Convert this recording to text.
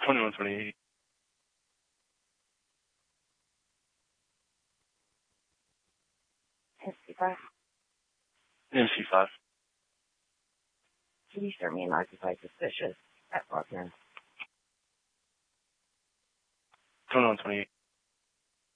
2128. MC5. MC5. Can you start me an occupied suspicious?